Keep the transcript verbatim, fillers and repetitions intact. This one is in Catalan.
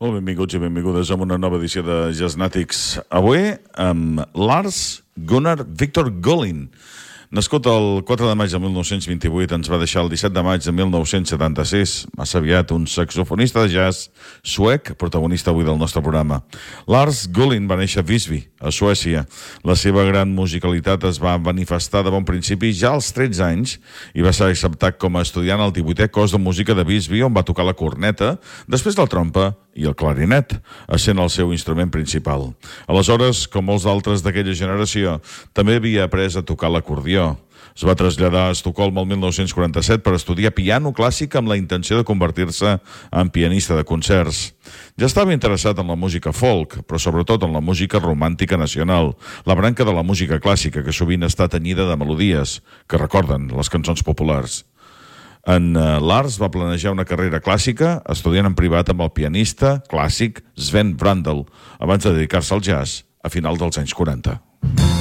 Molt benvinguts i benvingudes a una nova edició de Jazznàtics. Avui amb Lars Gunnar Viktor Gullin. Nascut el quatre de maig de mil nou-cents vint-i-vuit, ens va deixar el disset de maig de mil nou-cents setanta-sis. Massa aviat, un saxofonista de jazz suec, protagonista avui del nostre programa. Lars Gullin va néixer a Visby, a Suècia. La seva gran musicalitat es va manifestar de bon principi ja als tretze anys i va ser acceptat com a estudiant al divuitè cos de música de Visby, on va tocar la corneta, després la trompa i el clarinet, essent el seu instrument principal. Aleshores, com molts d'altres d'aquella generació, també havia après a tocar l'acordió. Es va traslladar a Estocolm el mil nou-cents quaranta-set per estudiar piano clàssic amb la intenció de convertir-se en pianista de concerts. Ja estava interessat en la música folk, però sobretot en la música romàntica nacional, la branca de la música clàssica, que sovint està tenyida de melodies que recorden les cançons populars. En uh, Lars va planejar una carrera clàssica estudiant en privat amb el pianista clàssic Sven Brandl abans de dedicar-se al jazz a final dels anys quaranta.